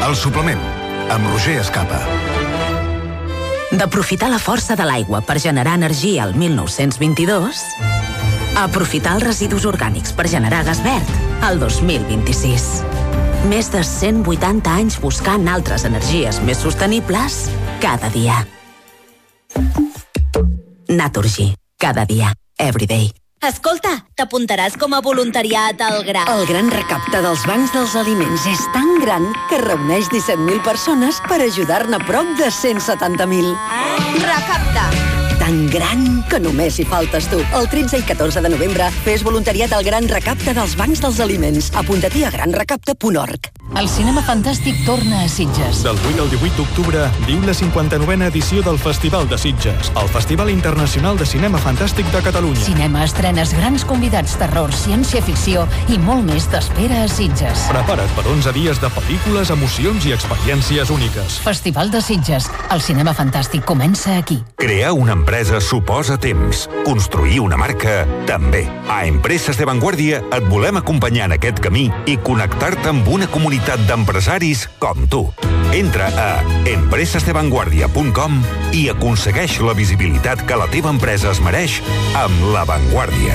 El suplement, amb Roger Escapa. D'aprofitar la força de l'aigua per generar energia al 1922 a aprofitar els residus orgànics per generar gas verd al 2026. Més de 180 anys buscant altres energies més sostenibles cada dia. Naturgy. Cada dia. Everyday. Escolta, t'apuntaràs com a voluntariat al GRA. El gran recapte dels bancs dels aliments és tan gran que reuneix 17.000 persones per ajudar-ne prop de 170.000. Recapta! Tan gran que només hi faltes tu. El 13 i 14 de novembre fes voluntariat al gran recapte dels bancs dels aliments. Apunta-t'hi a granrecapte.org. El cinema fantàstic torna a Sitges. Del 8 al 18 d'octubre viu la 59a edició del Festival de Sitges, el Festival Internacional de Cinema Fantàstic de Catalunya. Cinema, estrenes, grans convidats, terror, ciència-ficció i molt més t'espera a Sitges. Prepara't per 11 dies de pel·lícules, emocions i experiències úniques. Festival de Sitges. El cinema fantàstic comença aquí. Crear una empresa suposa temps. Construir una marca, també. A Empreses de Vanguardia et volem acompanyar en aquest camí i connectar-te amb una comunitat d'empresaris com tu. Entra a empresesdevanguardia.com i aconsegueix la visibilitat que la teva empresa es mereix amb La Vanguardia.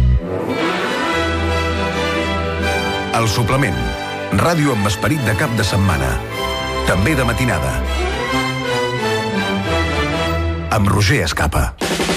El suplement. Ràdio amb esperit de cap de setmana. També de matinada. Amb Roger Escapa.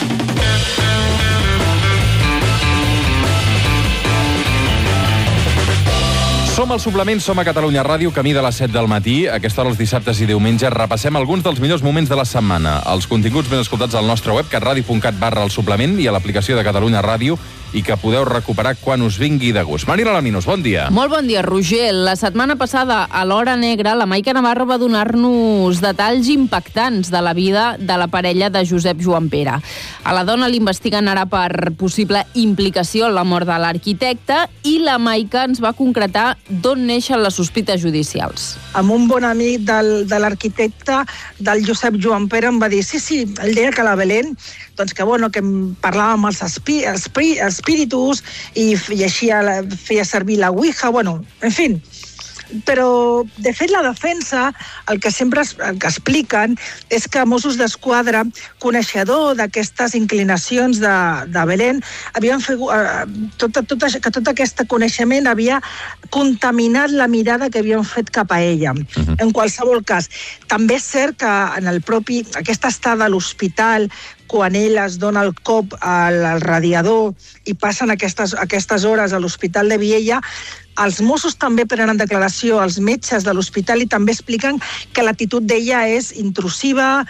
Som al suplement, som a Catalunya Ràdio, camí de les 7 del matí. A aquesta hora, els dissabtes i diumenges, repassem alguns dels millors moments de la setmana. Els continguts ben escoltats al nostre web, catradio.cat/el suplement i a l'aplicació de Catalunya Ràdio, i que podeu recuperar quan us vingui de gust. Marina Laminos, bon dia. Molt bon dia, Roger. La setmana passada, a l'Hora Negra, la Maica Navarro va donar-nos detalls impactants de la vida de la parella de Josep Joan Pere. A la dona l'investiguen ara per possible implicació en la mort de l'arquitecte i la Maica ens va concretar d'on neixen les sospites judicials. Amb un bon amic de l'arquitecte, del Josep Joan Pere, em va dir, sí, ell deia que la Belén, doncs que em parlava amb els espíritus i així feia servir la Ouija, en fi. Però, de fet, la defensa, el que sempre expliquen és que Mossos d'Esquadra, coneixedor d'aquestes inclinacions de Belén, havien fet que tot aquest coneixement havia contaminat la mirada que havien fet cap a ella. En qualsevol cas, també és cert que en aquesta estada a l'hospital, quan ell es dona el cop al radiador i passen aquestes hores a l'Hospital de Viella, els Mossos també prenen declaració als metges de l'hospital i també expliquen que l'actitud d'ella és intrusiva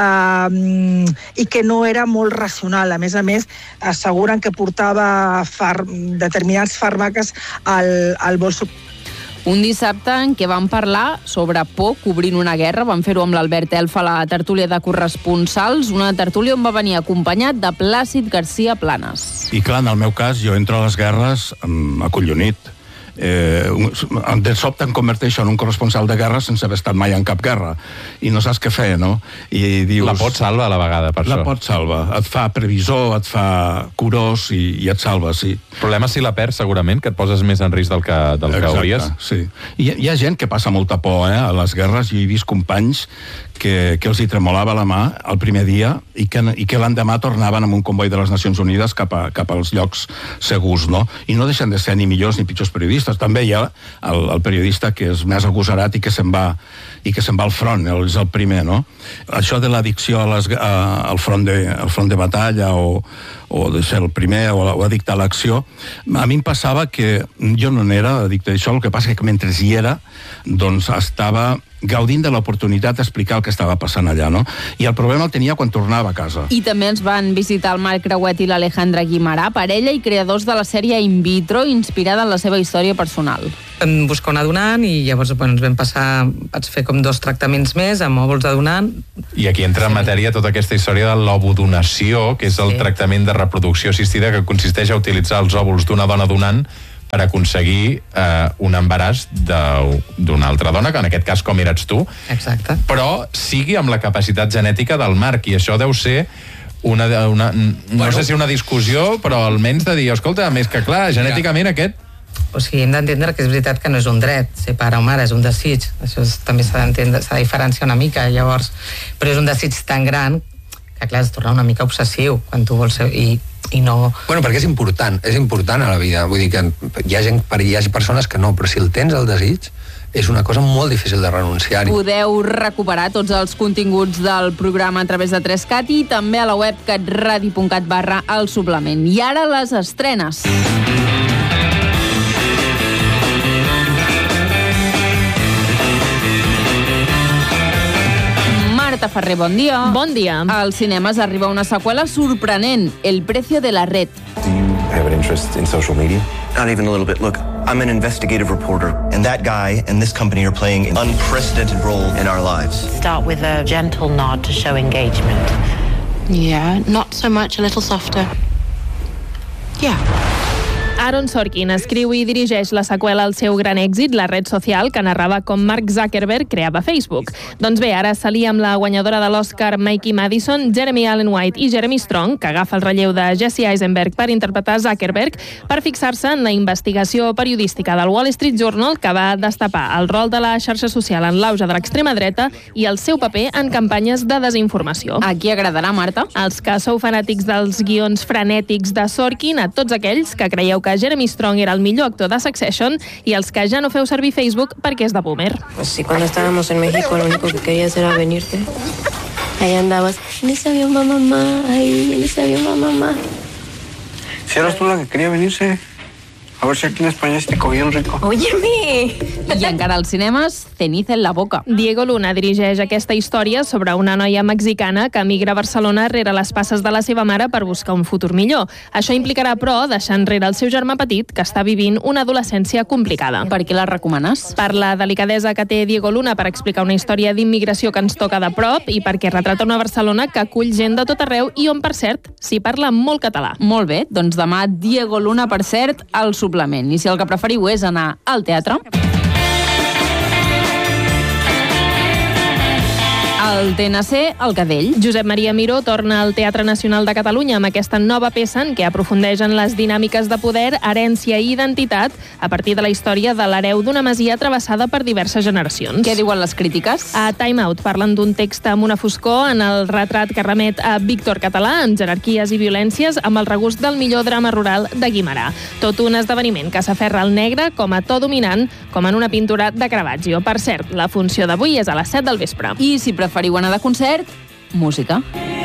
i que no era molt racional. A més, asseguren que portava determinats fàrmacs al bolso. Un dissabte en què vam parlar sobre por cobrint una guerra. Vam fer-ho amb l'Albert Elfa a la tertúlia de corresponsals, una tertúlia on va venir acompanyat de Plàcid García Planes. I clar, en el meu cas, jo entro a les guerres acollonit. De sobte em converteixo en un corresponsal de guerra sense haver estat mai en cap guerra i no saps què fer, no? I dius, la pot salva a la vegada, per això. La pot salva, et fa previsor, et fa curós i et salva, sí. El problema si la perds, segurament, que et poses més en risc del que hauries. Sí. Hi ha gent que passa molta por a les guerres. Jo he vist companys que els hi tremolava la mà el primer dia i que l'endemà tornaven amb un comboi de les Nacions Unides cap als llocs segurs, no? I no deixen de ser ni millors ni pitjors periodistes. També hi ha el periodista que és més agosarat i que se'n va al front, és el primer, no? Això de l'addicció al front de batalla o de ser el primer o addicte a l'acció, a mi em passava que jo no n'era addicte a això, el que passa que mentre hi era, doncs estava gaudint de l'oportunitat d'explicar el que estava passant allà, no? I el problema el tenia quan tornava a casa. I també ens van visitar el Marc Creuet i l'Alejandra Guimarà, parella i creadors de la sèrie In Vitro, inspirada en la seva història personal. Vam buscar una donant i llavors ens vam passar, vaig fer com 2 tractaments més amb òvuls de donant. I aquí entra en matèria tota aquesta història de l'ovodonació, que és el tractament de reproducció assistida que consisteix a utilitzar els òvuls d'una dona donant per aconseguir un embaràs d'una altra dona, que en aquest cas com eres tu. Exacte. Però sigui amb la capacitat genètica del Marc, i això deu ser no sé si una discussió, però almenys de dir, escolta, més que clar, genèticament aquest O sigui, hem d'entendre que és veritat que no és un dret ser pare o mare, és un desig. Això també s'ha d'entendre, s'ha de diferenciar una mica, llavors. Però és un desig tan gran que, clar, es torna una mica obsessiu quan tu vols ser... I no... Bueno, perquè és important a la vida. Vull dir que hi ha persones que no, però si el tens, el desig, és una cosa molt difícil de renunciar-hi. Podeu recuperar tots els continguts del programa a través de 3CAT i també a la web catradio.cat/El Suplement. I ara les estrenes. Marta Ferrer, bon dia. Bon dia. Als cinemes arriba una seqüela sorprenent, El precio de la red. Do you have an interest in social media? Not even a little bit. Look, I'm an investigative reporter, and that guy and this company are playing an unprecedented role in our lives. Start with a gentle nod to show engagement. Yeah, not so much, a little softer. Yeah. Aaron Sorkin escriu i dirigeix la seqüela al seu gran èxit, La red social, que narrava com Mark Zuckerberg creava Facebook. Doncs bé, ara s'alia amb la guanyadora de l'Oscar Mikey Madison, Jeremy Allen White i Jeremy Strong, que agafa el relleu de Jesse Eisenberg per interpretar Zuckerberg, per fixar-se en la investigació periodística del Wall Street Journal que va destapar el rol de la xarxa social en l'auge de l'extrema dreta i el seu paper en campanyes de desinformació. A qui agradarà, Marta? Els que sou fanàtics dels guions frenètics de Sorkin, a tots aquells que creieu que Jeremy Strong era el millor actor de Succession i els que ja no feu servir Facebook perquè és de boomer. Pues sí, cuando estábamos en México lo único que querías era venirte. Ahí andabas, en ese avión va mamá, ahí, en ese avión va mamá. Si eras tú la que quería venirse, a ver si aquí en España se te bien rico. Óyeme! I encara als cinemes, Ceniza en la boca. Diego Luna dirigeix aquesta història sobre una noia mexicana que emigra a Barcelona rere les passes de la seva mare per buscar un futur millor. Això implicarà, però, deixar enrere el seu germà petit, que està vivint una adolescència complicada. Per què la recomanes? Per la delicadesa que té Diego Luna per explicar una història d'immigració que ens toca de prop i perquè retrata una Barcelona que acull gent de tot arreu i on, per cert, s'hi parla molt català. Molt bé, doncs demà Diego Luna, per cert, al Suplement. I si el que preferiu és anar al teatre... El TNC, El Cadell. Josep Maria Miró torna al Teatre Nacional de Catalunya amb aquesta nova peça en què aprofundeix en les dinàmiques de poder, herència i identitat a partir de la història de l'hereu d'una masia travessada per diverses generacions. Què diuen les crítiques? A Time Out parlen d'un text amb una foscor en el retrat que remet a Víctor Català, amb jerarquies i violències, amb el regust del millor drama rural de Guimerà. Tot un esdeveniment que s'aferra al negre com a to dominant, com en una pintura de Caravaggio. Per cert, la funció d'avui és a les 7 del vespre. I si preferiu anar de concert, música.